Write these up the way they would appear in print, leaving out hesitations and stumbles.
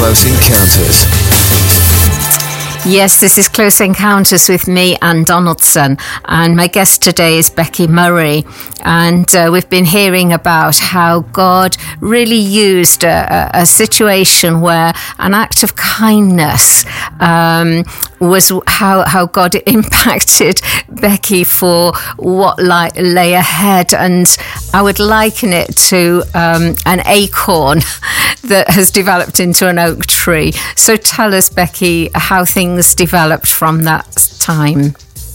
Close Encounters. Yes, this is Close Encounters with me, Anne Donaldson, and my guest today is Becky Murray. And we've been hearing about how God really used a situation where an act of kindness was how God impacted Becky for what lay ahead. And I would liken it to an acorn that has developed into an oak tree. So tell us, Becky, how things developed from that time.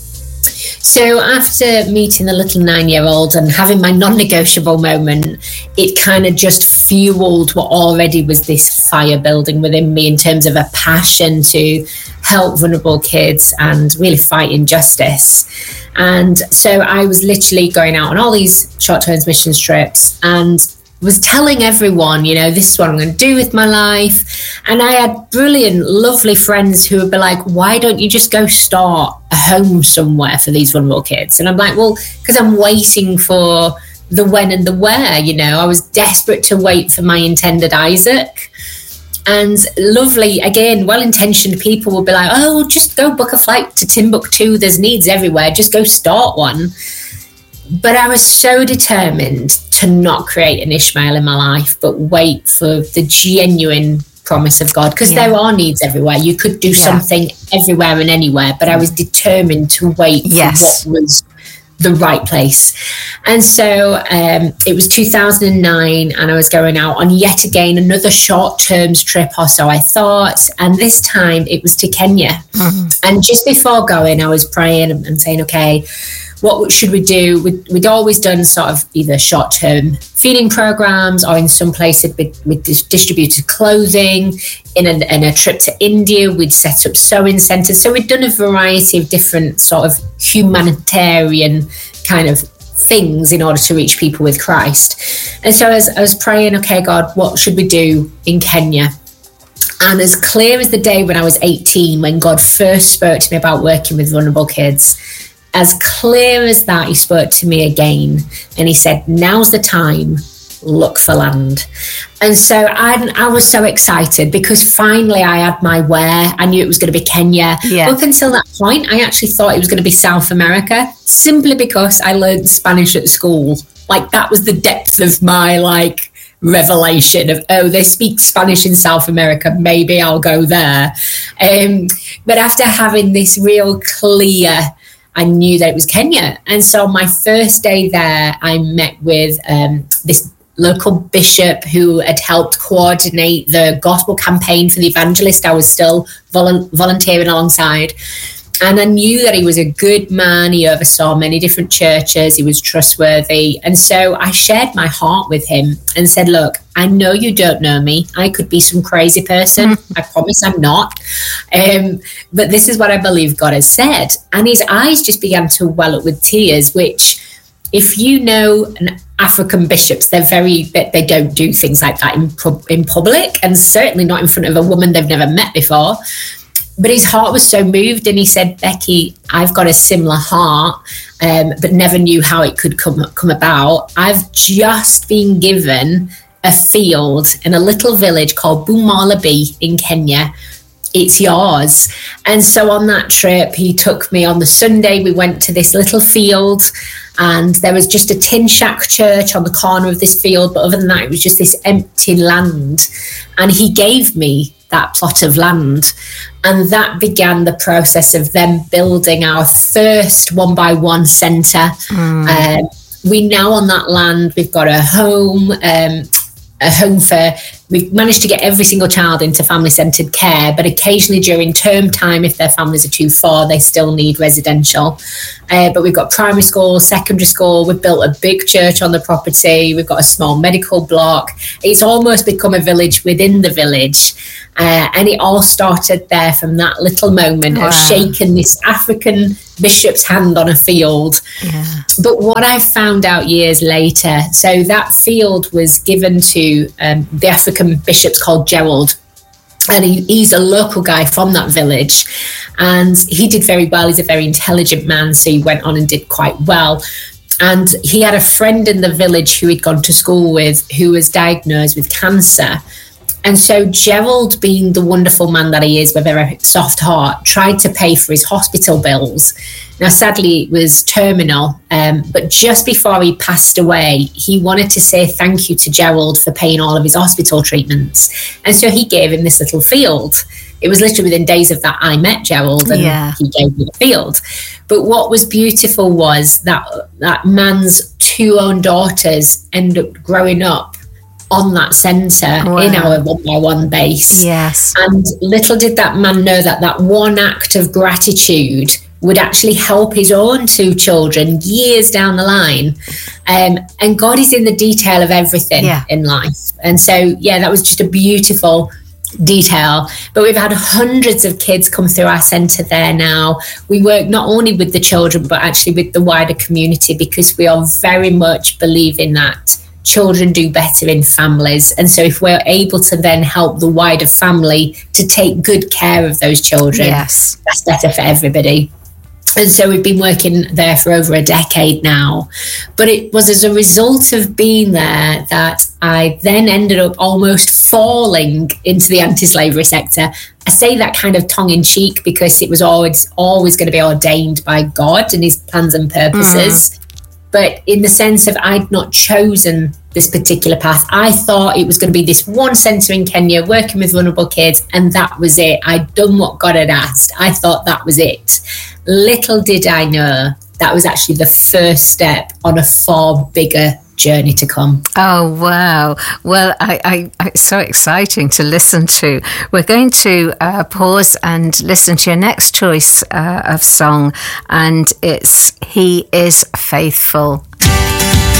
So after meeting the little 9-year-old and having my non-negotiable moment, it kind of just fueled what already was this fire building within me in terms of a passion to help vulnerable kids and really fight injustice. And so I was literally going out on all these short-term mission trips and was telling everyone, you know, this is what I'm going to do with my life. And I had brilliant, lovely friends who would be like, why don't you just go start a home somewhere for these vulnerable kids? And I'm like, well, because I'm waiting for the when and the where, you know. I was desperate to wait for my intended Isaac. And lovely, again, well-intentioned people would be like, oh, just go book a flight to Timbuktu. There's needs everywhere. Just go start one. But I was so determined to not create an Ishmael in my life, but wait for the genuine promise of God, because there are needs everywhere. You could do something everywhere and anywhere, but I was determined to wait for what was the right place. And so it was 2009 and I was going out on yet again another short-term trip, or so I thought, and this time it was to Kenya. And just before going, I was praying and saying, okay, what should we do? We'd always done sort of either short-term feeding programs, or in some places we'd distributed clothing. In a trip to India, we'd set up sewing centres. So we'd done a variety of different sort of humanitarian kind of things in order to reach people with Christ. And so as I was praying, okay, God, what should we do in Kenya? And as clear as the day when I was 18, when God first spoke to me about working with vulnerable kids, as clear as that, he spoke to me again and he said, now's the time, look for land. And so I was so excited because finally I had my where. I knew it was going to be Kenya. Up until that point, I actually thought it was going to be South America, simply because I learned Spanish at school. Like, that was the depth of my revelation of, oh, they speak Spanish in South America, maybe I'll go there. But after having this real clear, I knew that it was Kenya. And so my first day there, I met with this local bishop who had helped coordinate the gospel campaign for the evangelist I was still volunteering alongside. And I knew that he was a good man. He oversaw many different churches. He was trustworthy. And so I shared my heart with him and said, look, I know you don't know me. I could be some crazy person. I promise I'm not. But this is what I believe God has said. And his eyes just began to well up with tears, which, if you know an African bishops, they don't do things like that in public, and certainly not in front of a woman they've never met before. But his heart was so moved, and he said, Becky, I've got a similar heart, but never knew how it could come about. I've just been given a field in a little village called Bumalabi in Kenya. It's yours. And so on that trip, he took me on the Sunday. We went to this little field, and there was just a tin shack church on the corner of this field. But other than that, it was just this empty land. And he gave me that plot of land. And that began the process of them building our first 1-by-1 centre. We now, on that land, we've got a home we've managed to get every single child into family-centred care, but occasionally during term time, if their families are too far, they still need residential. But we've got primary school, secondary school, we've built a big church on the property, we've got a small medical block. It's almost become a village within the village. And it all started there from that little moment of shaking this African bishop's hand on a field. But what I found out years later, so that field was given to the African bishops called Gerald. And he's a local guy from that village. And he did very well. He's a very intelligent man. So he went on and did quite well. And he had a friend in the village who he'd gone to school with who was diagnosed with cancer. And so Gerald, being the wonderful man that he is with a very soft heart, tried to pay for his hospital bills. Now, sadly, it was terminal, but just before he passed away, he wanted to say thank you to Gerald for paying all of his hospital treatments. And so he gave him this little field. It was literally within days of that I met Gerald, and he gave me the field. But what was beautiful was that man's 2 own daughters ended up growing up on that centre in our 1-by-1 base. Yes. And little did that man know that one act of gratitude would actually help his own 2 children years down the line. And God is in the detail of everything in life. And so, that was just a beautiful detail. But we've had hundreds of kids come through our centre there now. We work not only with the children, but actually with the wider community, because we are very much believing that children do better in families. And so if we're able to then help the wider family to take good care of those children, that's better for everybody. And so we've been working there for over a decade now. But it was as a result of being there that I then ended up almost falling into the anti-slavery sector. I say that kind of tongue-in-cheek because it was always going to be ordained by God and his plans and purposes. But in the sense of I'd not chosen this particular path. I thought it was going to be this one centre in Kenya working with vulnerable kids, and that was it. I'd done what God had asked. I thought that was it. Little did I know that was actually the first step on a far bigger journey to come. Oh, wow. Well, it's so exciting to listen to. We're going to pause and listen to your next choice of song, and it's He Is Faithful.